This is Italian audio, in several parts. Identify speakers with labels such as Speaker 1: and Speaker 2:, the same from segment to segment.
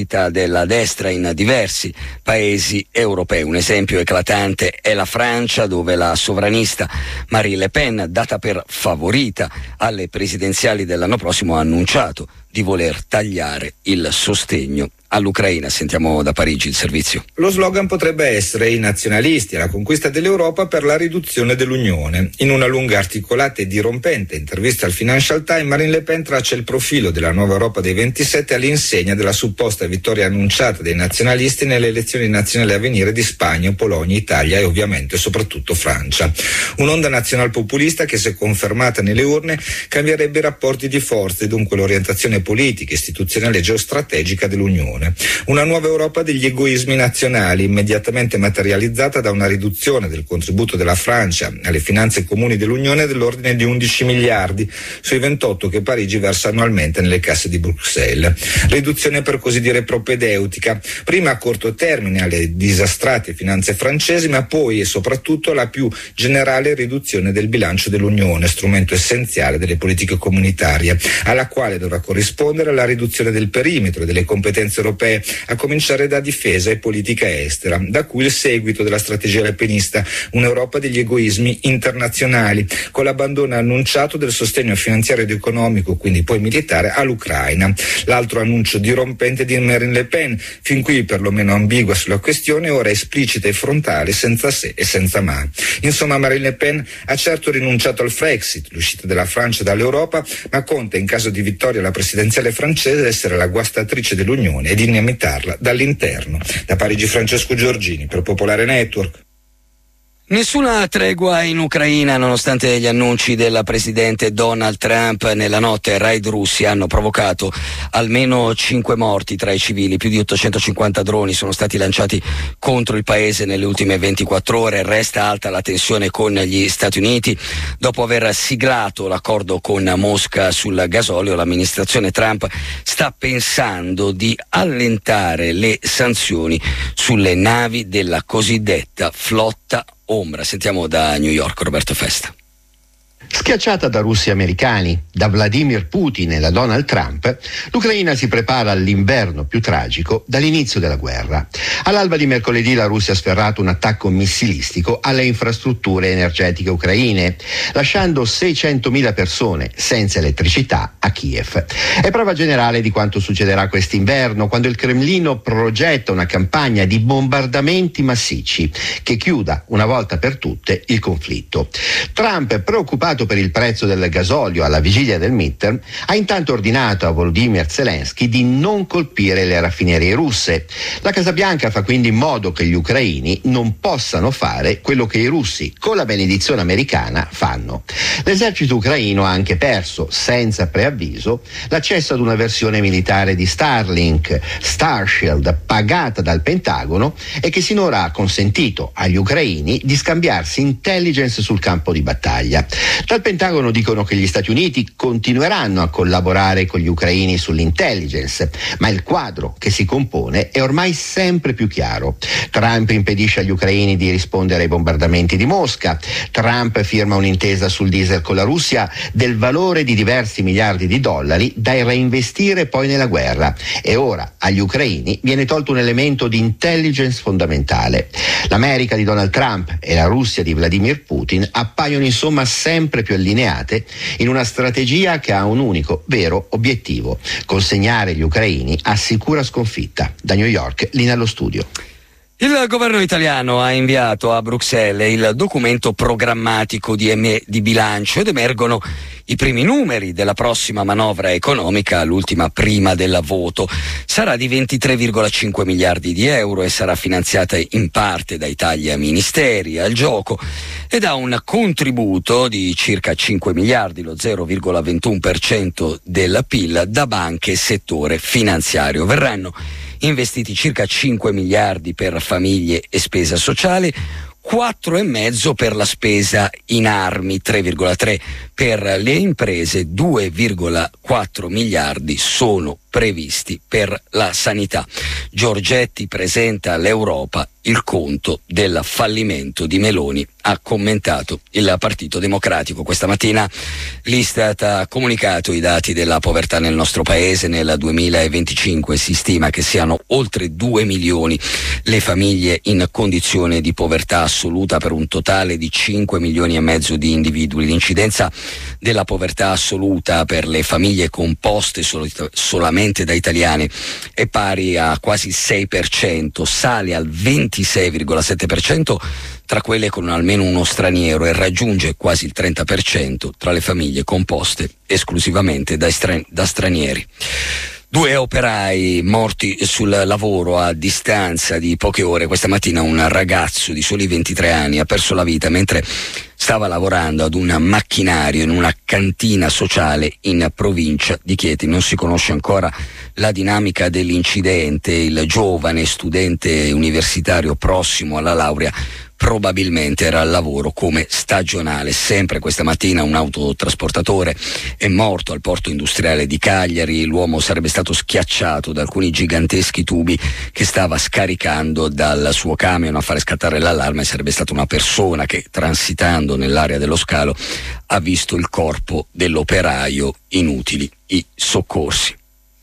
Speaker 1: della destra in diversi paesi europei. Un esempio eclatante è la Francia, dove la sovranista Marine Le Pen, data per favorita alle presidenziali dell'anno prossimo, ha annunciato di voler tagliare il sostegno all'Ucraina. Sentiamo da Parigi il servizio.
Speaker 2: Lo slogan potrebbe essere: i nazionalisti alla conquista dell'Europa per la riduzione dell'Unione. In una lunga, articolata e dirompente intervista al Financial Times, Marine Le Pen traccia il profilo della nuova Europa dei 27 all'insegna della supposta vittoria annunciata dei nazionalisti nelle elezioni nazionali a venire di Spagna, Polonia, Italia e ovviamente soprattutto Francia. Un'onda nazionalpopulista che, se confermata nelle urne, cambierebbe i rapporti di forza e dunque l'orientazione politica, istituzionale e geostrategica dell'Unione. Una nuova Europa degli egoismi nazionali, immediatamente materializzata da una riduzione del contributo della Francia alle finanze comuni dell'Unione dell'ordine di 11 miliardi sui 28 che Parigi versa annualmente nelle casse di Bruxelles. Riduzione per così dire propedeutica, prima a corto termine alle disastrate finanze francesi, ma poi e soprattutto alla più generale riduzione del bilancio dell'Unione, strumento essenziale delle politiche comunitarie, alla quale dovrà corrispondere la riduzione del perimetro e delle competenze europee, a cominciare da difesa e politica estera, da cui il seguito della strategia lepenista, un'Europa degli egoismi internazionali, con l'abbandono annunciato del sostegno finanziario ed economico, quindi poi militare, all'Ucraina. L'altro annuncio dirompente di Marine Le Pen, fin qui perlomeno ambigua sulla questione, ora esplicita e frontale, senza se e senza ma. Insomma, Marine Le Pen ha certo rinunciato al Frexit, l'uscita della Francia dall'Europa, ma conta, in caso di vittoria alla presidenziale francese, essere la guastatrice dell'Unione e dinamitarla dall'interno. Da Parigi, Francesco Giorgini per Popolare Network.
Speaker 1: Nessuna tregua in Ucraina, nonostante gli annunci del presidente Donald Trump. Nella notte raid russi hanno provocato almeno 5 morti tra i civili. Più di 850 droni sono stati lanciati contro il paese nelle ultime 24 ore. Resta alta la tensione con gli Stati Uniti. Dopo aver siglato l'accordo con Mosca sul gasolio, l'amministrazione Trump sta pensando di allentare le sanzioni sulle navi della cosiddetta flotta ombra. Sentiamo da New York Roberto Festa.
Speaker 3: Schiacciata da russi e americani, da Vladimir Putin e da Donald Trump, l'Ucraina si prepara all'inverno più tragico dall'inizio della guerra. All'alba di mercoledì la Russia ha sferrato un attacco missilistico alle infrastrutture energetiche ucraine, lasciando 600.000 persone senza elettricità a Kiev. È prova generale di quanto succederà quest'inverno, quando il Cremlino progetta una campagna di bombardamenti massicci che chiuda una volta per tutte il conflitto. Trump, preoccupato per il prezzo del gasolio alla vigilia del midterm, ha intanto ordinato a Volodymyr Zelensky di non colpire le raffinerie russe. La Casa Bianca fa quindi in modo che gli ucraini non possano fare quello che i russi, con la benedizione americana, fanno. L'esercito ucraino ha anche perso, senza preavviso, l'accesso ad una versione militare di Starlink, Starshield, pagata dal Pentagono e che sinora ha consentito agli ucraini di scambiarsi intelligence sul campo di battaglia. Dal Pentagono dicono che gli Stati Uniti continueranno a collaborare con gli ucraini sull'intelligence, ma il quadro che si compone è ormai sempre più chiaro. Trump impedisce agli ucraini di rispondere ai bombardamenti di Mosca. Trump firma un'intesa sul diesel con la Russia del valore di diversi miliardi di dollari da reinvestire poi nella guerra. E ora agli ucraini viene tolto un elemento di intelligence fondamentale. L'America di Donald Trump e la Russia di Vladimir Putin appaiono insomma sempre più allineate in una strategia che ha un unico vero obiettivo: consegnare gli ucraini a sicura sconfitta. Da New York, linea allo studio.
Speaker 1: Il governo italiano ha inviato a Bruxelles il documento programmatico di bilancio ed emergono i primi numeri della prossima manovra economica, l'ultima prima del voto. Sarà di 23,5 miliardi di euro e sarà finanziata in parte dai tagli a ministeri, al gioco, e da un contributo di circa 5 miliardi, lo 0,21% del PIL, da banche e settore finanziario. Verranno investiti circa 5 miliardi per famiglie e spesa sociale, 4,5 per la spesa in armi, 3,3 per le imprese, 2,4 miliardi sono previsti per la sanità. Giorgetti presenta all'Europa il conto del fallimento di Meloni, ha commentato il Partito Democratico. Questa mattina l'Istat ha comunicato i dati della povertà nel nostro paese. Nel 2025 si stima che siano oltre 2 milioni le famiglie in condizione di povertà assoluta, per un totale di 5 milioni e mezzo di individui. L'incidenza della povertà assoluta per le famiglie composte solamente da italiani è pari a quasi 6%, sale al 26,7% tra quelle con almeno uno straniero e raggiunge quasi il 30% tra le famiglie composte esclusivamente da stranieri. 2 operai morti sul lavoro a distanza di poche ore. Questa mattina un ragazzo di soli 23 anni ha perso la vita mentre stava lavorando ad un macchinario in una cantina sociale in provincia di Chieti. Non si conosce ancora la dinamica dell'incidente. Il giovane studente universitario prossimo alla laurea probabilmente era al lavoro come stagionale. Sempre questa mattina un autotrasportatore è morto al porto industriale di Cagliari. L'uomo sarebbe stato schiacciato da alcuni giganteschi tubi che stava scaricando dal suo camion a fare scattare l'allarme. Sarebbe stata una persona che, transitando nell'area dello scalo, ha visto il corpo dell'operaio. Inutili i soccorsi.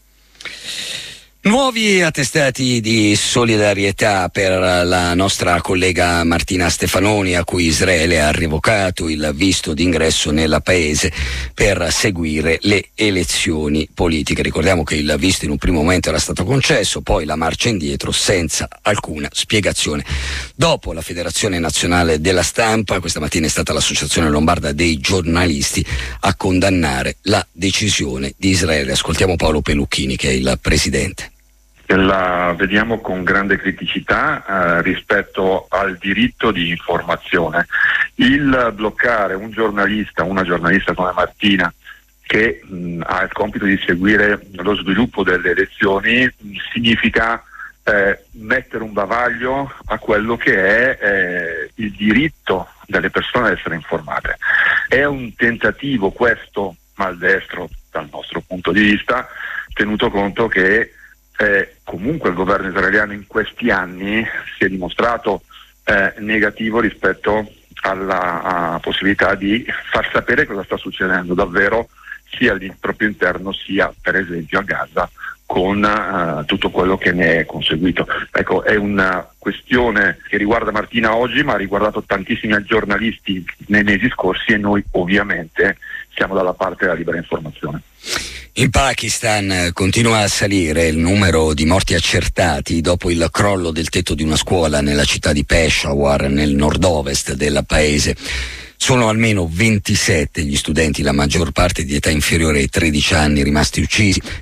Speaker 1: Nuovi attestati di solidarietà per la nostra collega Martina Stefanoni, a cui Israele ha revocato il visto d'ingresso nel paese per seguire le elezioni politiche. Ricordiamo che il visto in un primo momento era stato concesso, poi la marcia indietro senza alcuna spiegazione. Dopo la Federazione Nazionale della Stampa, questa mattina è stata l'Associazione Lombarda dei Giornalisti a condannare la decisione di Israele. Ascoltiamo Paolo Pelucchini, che è il presidente.
Speaker 4: La vediamo con grande criticità rispetto al diritto di informazione. Il bloccare un giornalista, una giornalista come Martina, che ha il compito di seguire lo sviluppo delle elezioni, significa mettere un bavaglio a quello che è il diritto delle persone ad essere informate. È un tentativo questo maldestro dal nostro punto di vista, tenuto conto che comunque il governo israeliano in questi anni si è dimostrato negativo rispetto alla possibilità di far sapere cosa sta succedendo davvero, sia al proprio interno sia per esempio a Gaza, con tutto quello che ne è conseguito. Ecco, è una questione che riguarda Martina oggi, ma ha riguardato tantissimi giornalisti nei mesi scorsi, e noi ovviamente siamo dalla parte della libera informazione.
Speaker 1: In Pakistan continua a salire il numero di morti accertati dopo il crollo del tetto di una scuola nella città di Peshawar, nel nord-ovest del paese. Sono almeno 27 gli studenti, la maggior parte di età inferiore ai 13 anni, rimasti uccisi